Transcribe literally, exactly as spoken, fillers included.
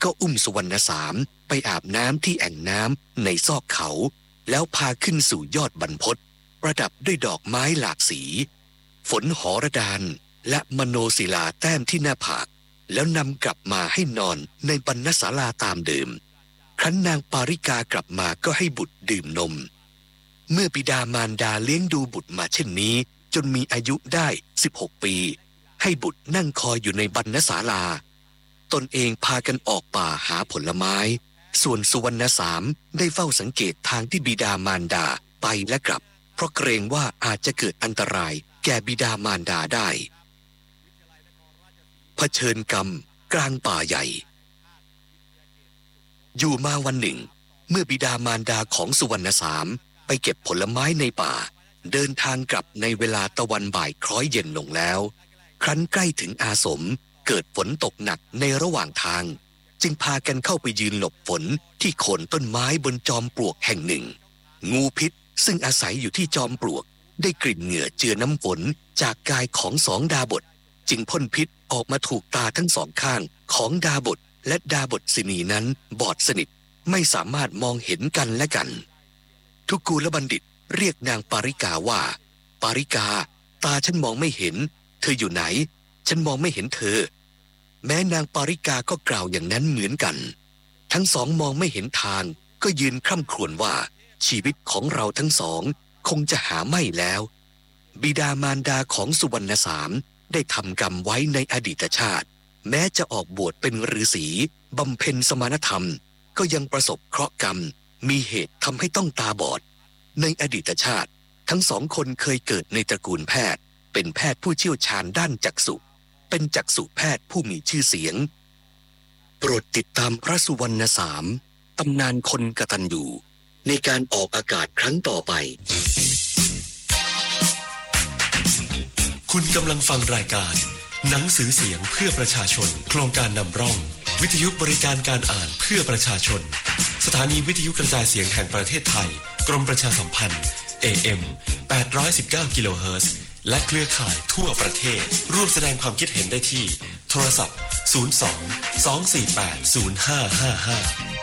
ก็อุ้มสุวรรณสามไปอาบน้ำที่แอ่งน้ำในซอกเขาแล้วพาขึ้นสู่ยอดบรรพตประดับด้วยดอกไม้หลากสีฝนหรดานและมโนศิลาแต้มที่หน้าผากแล้วนำกลับมาให้นอนในบรรณศาลาตามเดิมครั้นนางปาริกากลับมาก็ให้บุตรดื่มนมเมื่อบิดามารดาเลี้ยงดูบุตรมาเช่นนี้จนมีอายุได้สิบหกปีให้บุตรนั่งคอยอยู่ในบรรณศาลาตนเองพากันออกป่าหาผลไม้ส่วนสุวรรณสามได้เฝ้าสังเกตทางที่บิดามารดาไปและกลับเพราะเกรงว่าอาจจะเกิดอันตรายแก่บิดามารดาได้เผชิญกรรมกลางป่าใหญ่อยู่มาวันหนึ่งเมื่อบิดามารดาของสุวรรณสามไปเก็บผลไม้ในป่าเดินทางกลับในเวลาตะวันบ่ายคล้อยเย็นลงแล้วครั้นใกล้ถึงอาสมเกิดฝนตกหนักในระหว่างทางจึงพากันเข้าไปยืนหลบฝนที่โคนต้นไม้บนจอมปลวกแห่งหนึ่งงูพิษซึ่งอาศัยอยู่ที่จอมปลวกได้กลิ่นเหงื่อเจือน้ำฝนจากกายของสองดาบทจึงพ่นพิษออกมาถูกตาทั้งสองข้างของดาบทและดาบทสินีนั้นบอดสนิทไม่สามารถมองเห็นกันและกันทุกูลบัณฑิตเรียกนางปาริกาว่าปาริกาตาฉันมองไม่เห็นเธออยู่ไหนฉันมองไม่เห็นเธอแม้นางปาริกาก็กล่าวอย่างนั้นเหมือนกันทั้งสองมองไม่เห็นทางก็ยืนคร่ำครวญว่าชีวิตของเราทั้งสองคงจะหาไม่แล้วบิดามารดาของสุวรรณสามได้ทำกรรมไว้ในอดีตชาติแม้จะออกบวชเป็นฤาษีบำเพ็ญสมณธรรมก็ยังประสบเคราะห์กรรมมีเหตุทำให้ต้องตาบอดในอดีตชาติทั้งสองคนเคยเกิดในตระกูลแพทย์เป็นแพทย์ผู้เชี่ยวชาญด้านจักษุเป็นจักษุแพทย์ผู้มีชื่อเสียงโปรดติดตามพระสุวรรณสามตำนานคนกตัญญูในการออกอากาศครั้งต่อไปคุณกำลังฟังรายการหนังสือเสียงเพื่อประชาชนโครงการนำร่องวิทยุบริการการอ่านเพื่อประชาชนสถานีวิทยุกระจายเสียงแห่งประเทศไทยกรมประชาสัมพันธ์ เอ เอ็ม แปดร้อยสิบเก้า กิโลเฮิรตซ์และเครือข่ายทั่วประเทศร่วมแสดงความคิดเห็นได้ที่โทรศัพท์ศูนย์ สอง สอง สี่ แปด ศูนย์ ห้า ห้า ห้า